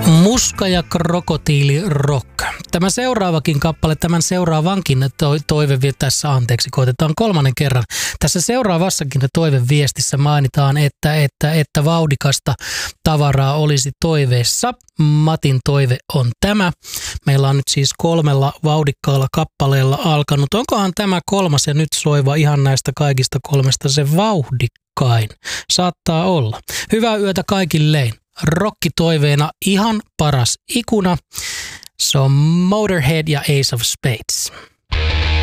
Muska ja krokotiili rock. Tämä seuraavakin kappale, tämän seuraavankin tässä koitetaan kolmannen kerran. Tässä seuraavassakin toiveviestissä mainitaan, että vauhdikasta tavaraa olisi toiveessa. Matin toive on tämä. Meillä on nyt siis 3 vauhdikkaalla kappaleella alkanut. Onkohan tämä 3. ja nyt soiva ihan näistä kaikista 3 se vauhdikkain? Saattaa olla. Hyvää yötä kaikille. Rokkitoiveena ihan paras ikuna. Se on Motorhead ja Ace of Spades.